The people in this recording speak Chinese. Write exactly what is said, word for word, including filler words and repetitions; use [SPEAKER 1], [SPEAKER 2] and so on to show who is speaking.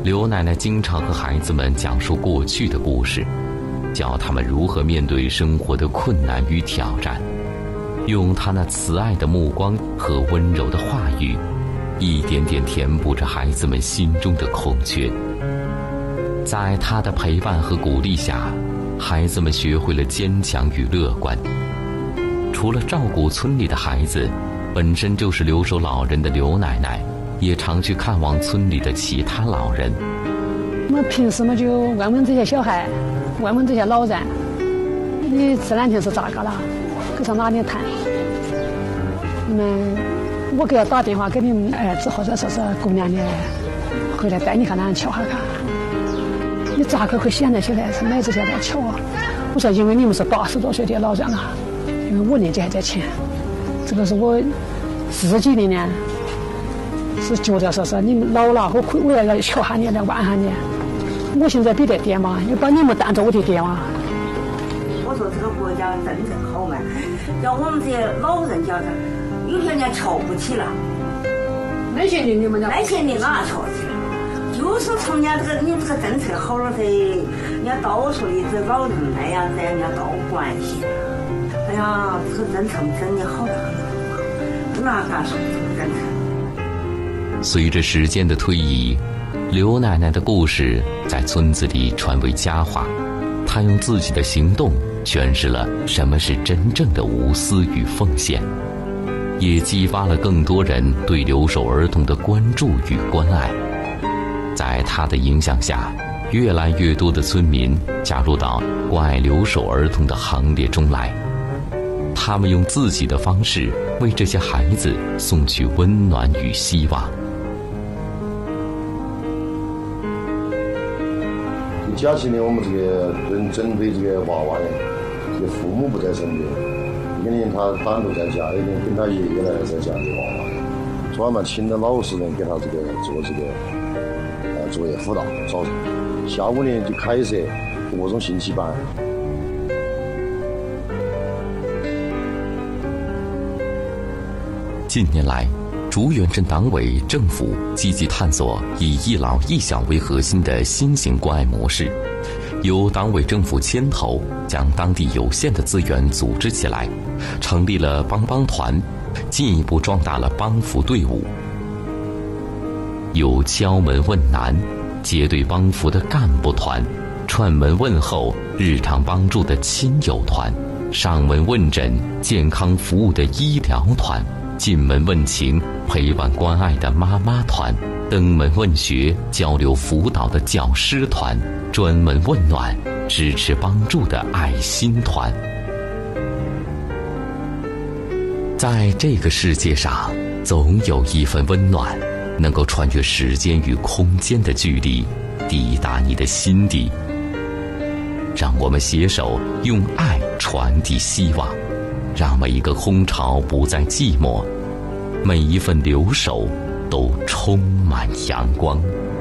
[SPEAKER 1] 刘奶奶经常和孩子们讲述过去的故事，教他们如何面对生活的困难与挑战，用她那慈爱的目光和温柔的话语，一点点填补着孩子们心中的空缺。在她的陪伴和鼓励下，孩子们学会了坚强与乐观。除了照顾村里的孩子，本身就是留守老人的刘奶奶也常去看望村里的其他老人。
[SPEAKER 2] 我们平时嘛就问问这些小孩，问问这些老人，你这两天是咋个了？去上哪里谈？你们，我给他打电话给你们儿子或者说是姑娘的，回来带你看哪样瞧下看。你咋个会想得起来是哪这些在瞧啊？我说因为你们是八十多岁的老人了，因为我年纪还在前，这个是我自己的呢。是觉得说是你们老了，我可我要要瞧下你来玩下你。我现在比得爹嘛，你把你们当着我的爹嘛。
[SPEAKER 3] 我说这个国家政策好嘛，叫我们这些老人家的，有些人家瞧不起了。
[SPEAKER 2] 那些年你们
[SPEAKER 3] 那些年哪瞧起了？就是从人家这个你这个政策好了噻，人家到处的这老人那样子，人家都关心。哎呀，这个政策真的好得很，哪敢说这个政策？
[SPEAKER 1] 随着时间的推移，刘奶奶的故事在村子里传为佳话。她用自己的行动诠释了什么是真正的无私与奉献，也激发了更多人对留守儿童的关注与关爱。在她的影响下，越来越多的村民加入到关爱留守儿童的行列中来。他们用自己的方式为这些孩子送去温暖与希望。
[SPEAKER 4] 假期呢，我们这个准准备这个娃娃呢，这个父母不在身边，一个人他单独在家，一个人跟他爷爷奶奶在家的娃娃。专门请的老师呢，给他这个做这个呃作业辅导，早上、下午呢就开设各种兴趣班。
[SPEAKER 1] 近年来，竹园镇党委政府积极探索以一老一小为核心的新型关爱模式，由党委政府牵头，将当地有限的资源组织起来，成立了帮帮团，进一步壮大了帮扶队伍。有敲门问难、结对帮扶的干部团，串门问候、日常帮助的亲友团，上门问诊、健康服务的医疗团，进门问情、陪伴关爱的妈妈团，登门问学、交流辅导的教师团，专门问暖、支持帮助的爱心团。在这个世界上，总有一份温暖，能够穿越时间与空间的距离，抵达你的心底。让我们携手用爱传递希望，让每一个空巢不再寂寞，每一份留守都充满阳光。